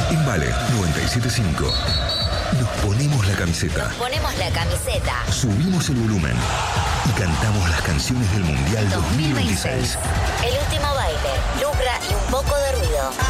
En Vale 97.5 nos ponemos la camiseta. Ponemos la camiseta. Subimos el volumen y cantamos las canciones del Mundial 2026. El último baile, lucra y un poco de ruido.